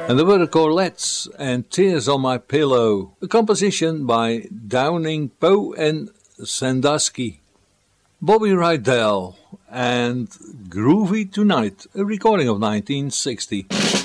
And there were the Corlettes and Tears on My Pillow, a composition by Downing Poe and Sandusky. Bobby Rydell and Groovy Tonight, a recording of 1960.